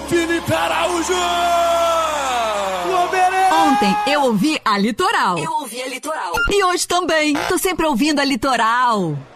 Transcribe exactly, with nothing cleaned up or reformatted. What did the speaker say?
Felipe Araújo! Ontem eu ouvi a Litoral. Eu ouvi a Litoral. E hoje também. Tô sempre ouvindo a Litoral.